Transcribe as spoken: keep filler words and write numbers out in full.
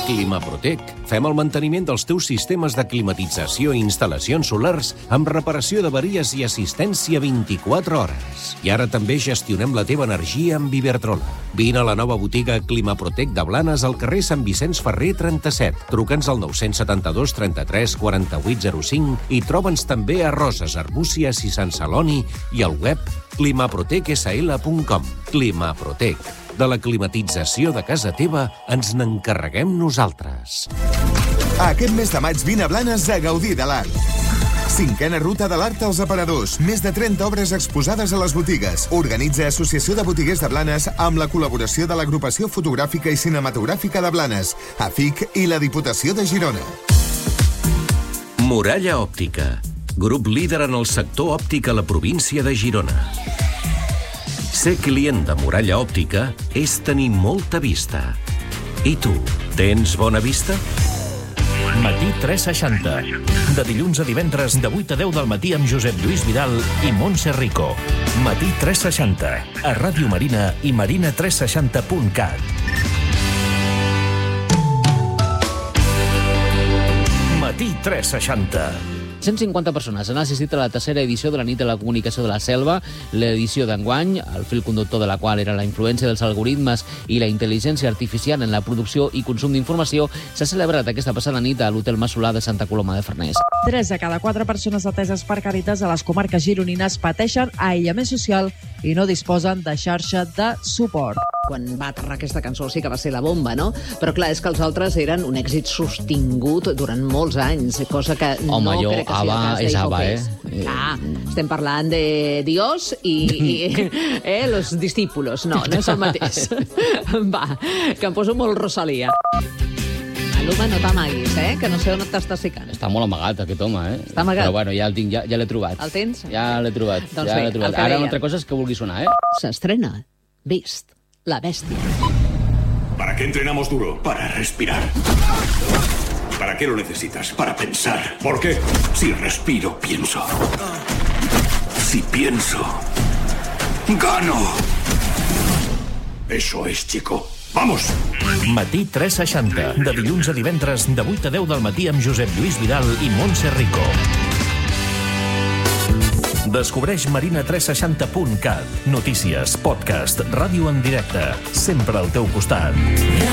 Climaprotec. Fem el manteniment dels teus sistemes de climatització i instal·lacions solars amb reparació d'averies i assistència vint-i-quatre hores. I ara també gestionem la teva energia amb Iberdrola. Vine a la nova botiga Climaprotec de Blanes al carrer Sant Vicenç Ferrer trenta-set. Truca'ns al nou set dos trenta-tres quaranta-vuit zero cinc i troba'ns també a Roses, Arbúcies i Sant Celoni i al web climaprotec s l punt com. Climaprotec. De la climatització de casa teva ens n'encarreguem nosaltres. Aquest mes de maig vine a Blanes a gaudir de l'art. Cinquena ruta de l'art als aparadors. Més de trenta obres exposades a les botigues. Organitza Associació de Botiguers de Blanes amb la col·laboració de l'Agrupació Fotogràfica i Cinematogràfica de Blanes, A F I C i la Diputació de Girona. Muralla Òptica. Grup líder en el sector òptic a la província de Girona. Ser client de Muralla Òptica és tenir molta vista. I tu, tens bona vista? Matí tres seixanta. De dilluns a divendres, de vuit a deu del matí amb Josep Lluís Vidal i Montse Rico. Matí tres seixanta. A Ràdio Marina i marina tres seixanta punt cat. Matí tres seixanta. cent cinquanta persones han assistit a la tercera edició de la Nit de la Comunicació de la Selva. L'edició d'enguany, el fil conductor de la qual era la influència dels algoritmes i la intel·ligència artificial en la producció i consum d'informació, s'ha celebrat aquesta passada nit a l'Hotel Massolà de Santa Coloma de Farners. Tres de cada quatre persones ateses per Càritas a les comarques gironines pateixen aïllament social i no disposen de xarxa de suport. Quan va aterrar aquesta cançó sí que va ser la bomba, no? Però clar, és que els altres eren un èxit sostingut durant molts anys, cosa que Home, no jo, crec que sigui Ava, el cas és Ava, eh? Ah, estem parlant de Dios i, i eh, los discípulos. No, no és el mateix. Va, que em poso molt Rosalia. L'home no t'amaguis, eh? Que no sé on t'estàs ficant. Està molt amagat, aquest home, eh? Està amagat. Però bueno, ja el tinc, ja, ja l'he trobat. El tens? Ja l'he trobat. Doncs ja bé, l'he trobat. el que Ara deia. una altra cosa és que vulgui sonar, eh? S'estrena Beast, la bèstia. ¿Para qué entrenamos duro? Para respirar. ¿Para qué lo necesitas? Para pensar. ¿Por qué? Si respiro, pienso. Si pienso, gano. Eso es, chico. ¡Vamos! Matí tres seixanta. De dilluns a divendres, de vuit a deu del matí amb Josep Lluís Vidal i Montse Rico. Descobreix marina tres seixanta punt cat. Notícies, podcast, ràdio en directe. Sempre al teu costat.